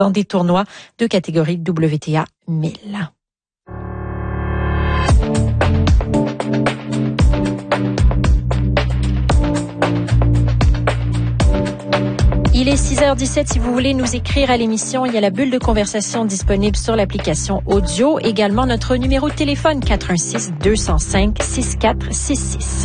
dans des tournois de catégorie WTA 1000. Il est 6h17. Si vous voulez nous écrire à l'émission, il y a la bulle de conversation disponible sur l'application audio. Également notre numéro de téléphone 416-205-6466.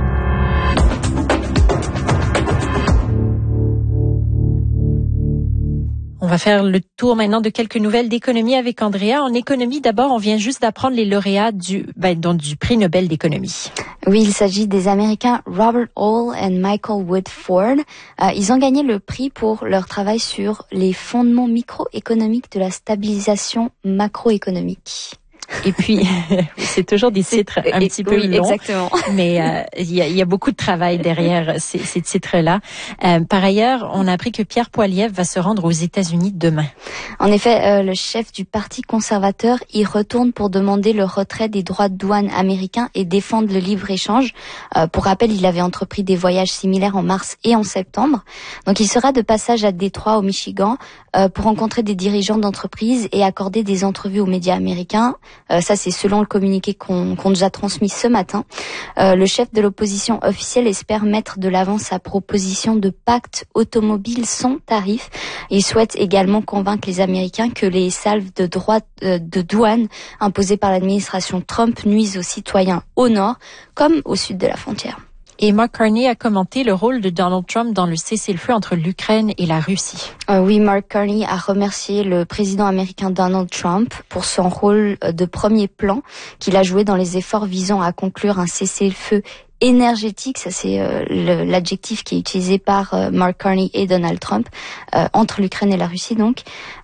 On va faire le tour maintenant de quelques nouvelles d'économie avec Andrea. En économie, d'abord, on vient juste d'apprendre les lauréats du prix Nobel d'économie. Oui, il s'agit des Américains Robert Hall et Michael Woodford. Ils ont gagné le prix pour leur travail sur les fondements microéconomiques de la stabilisation macroéconomique. Et puis, c'est toujours des titres un petit peu longs. Exactement. Mais il y a beaucoup de travail derrière ces titres-là. Par ailleurs, on a appris que Pierre Poilievre va se rendre aux États-Unis demain. En effet, le chef du Parti conservateur y retourne pour demander le retrait des droits de douane américains et défendre le libre-échange. Pour rappel, il avait entrepris des voyages similaires en mars et en septembre. Donc, il sera de passage à Détroit, au Michigan, pour rencontrer des dirigeants d'entreprises et accorder des entrevues aux médias américains. Ça, c'est selon le communiqué qu'on nous a transmis ce matin. Le chef de l'opposition officielle espère mettre de l'avant sa proposition de pacte automobile sans tarif. Il souhaite également convaincre les Américains que les salves de droits de douane imposées par l'administration Trump nuisent aux citoyens au nord comme au sud de la frontière. Et Mark Carney a commenté le rôle de Donald Trump dans le cessez-le-feu entre l'Ukraine et la Russie. Oui, Mark Carney a remercié le président américain Donald Trump pour son rôle de premier plan qu'il a joué dans les efforts visant à conclure un cessez-le-feu énergétique, ça c'est l'adjectif qui est utilisé par Mark Carney et Donald Trump, entre l'Ukraine et la Russie donc.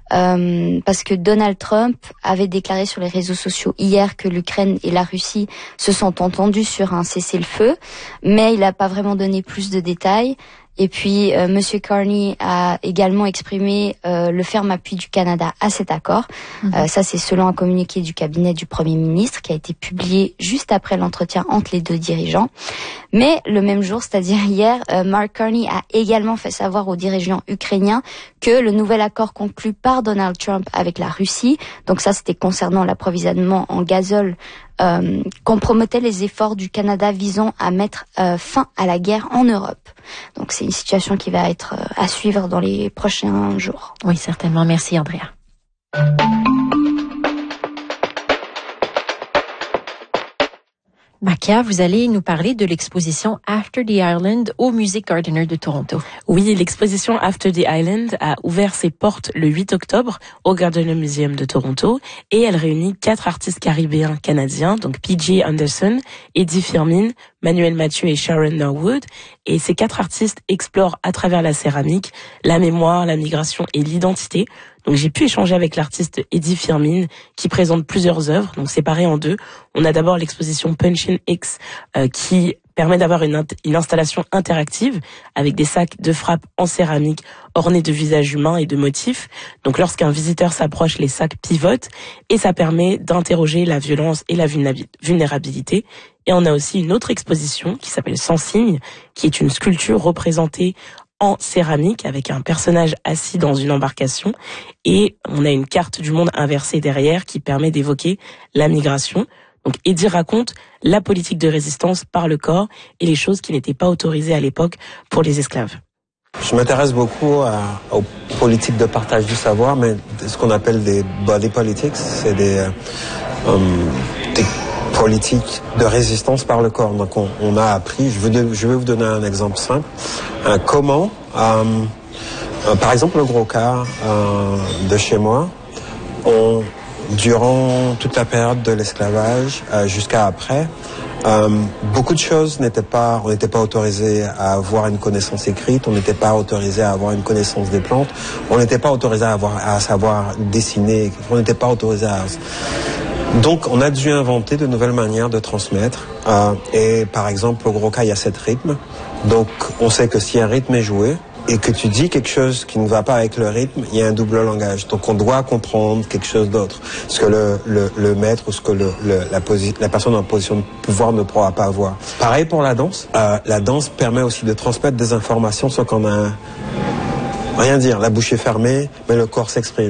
Parce que Donald Trump avait déclaré sur les réseaux sociaux hier que l'Ukraine et la Russie se sont entendus sur un cessez-le-feu, mais il n'a pas vraiment donné plus de détails. Et puis, Monsieur Carney a également exprimé le ferme appui du Canada à cet accord. Ça, c'est selon un communiqué du cabinet du Premier ministre qui a été publié juste après l'entretien entre les deux dirigeants. Mais le même jour, c'est-à-dire hier, Mark Carney a également fait savoir aux dirigeants ukrainiens que le nouvel accord conclu par Donald Trump avec la Russie, donc ça c'était concernant l'approvisionnement en gazole, compromettait les efforts du Canada visant à mettre fin à la guerre en Europe. Donc c'est une situation qui va être à suivre dans les prochains jours. Oui, certainement. Merci, Andrea. Makia, vous allez nous parler de l'exposition After the Island au Music Gardener de Toronto. Oui, l'exposition After the Island a ouvert ses portes le 8 octobre au Gardner Museum de Toronto et elle réunit 4 artistes caribéens canadiens, donc PJ Anderson, Eddie Firmin, Manuel Mathieu et Sharon Norwood. Et ces 4 artistes explorent à travers la céramique la mémoire, la migration et l'identité. Donc j'ai pu échanger avec l'artiste Eddie Firmin qui présente plusieurs œuvres, donc séparées en 2. On a d'abord l'exposition Punch-In X qui permet d'avoir une installation interactive avec des sacs de frappe en céramique ornés de visages humains et de motifs. Donc lorsqu'un visiteur s'approche, les sacs pivotent et ça permet d'interroger la violence et la vulnérabilité. Et on a aussi une autre exposition qui s'appelle Sans signe, qui est une sculpture représentée en céramique avec un personnage assis dans une embarcation et on a une carte du monde inversée derrière qui permet d'évoquer la migration. Donc Eddie raconte la politique de résistance par le corps et les choses qui n'étaient pas autorisées à l'époque pour les esclaves. Je m'intéresse beaucoup aux politiques de partage du savoir, mais ce qu'on appelle des body politics, c'est des politique de résistance par le corps. Donc on a appris, je vais vous donner un exemple simple, comment, par exemple le gros cas de chez moi, durant toute la période de l'esclavage jusqu'à après, beaucoup de choses on n'était pas autorisé à avoir une connaissance écrite, on n'était pas autorisé à avoir une connaissance des plantes, on n'était pas autorisé à savoir dessiner, on n'était pas autorisé à... Donc, on a dû inventer de nouvelles manières de transmettre. Et par exemple, au gros cas, il y a 7 rythmes. Donc, on sait que si un rythme est joué et que tu dis quelque chose qui ne va pas avec le rythme, il y a un double langage. Donc, on doit comprendre quelque chose d'autre. Ce que le maître ou ce que la personne en position de pouvoir ne pourra pas voir. Pareil pour la danse. La danse permet aussi de transmettre des informations sans qu'on a rien dire. La bouche est fermée, mais le corps s'exprime.